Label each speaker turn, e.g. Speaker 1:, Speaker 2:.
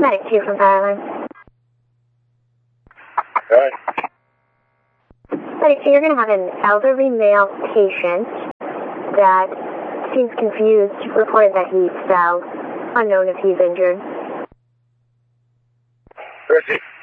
Speaker 1: Medic 2 from Thailand.
Speaker 2: Alright.
Speaker 1: Medic 2, you're going to have an elderly male patient that seems confused, reported that he fell. Unknown if he's injured.
Speaker 2: Where is he?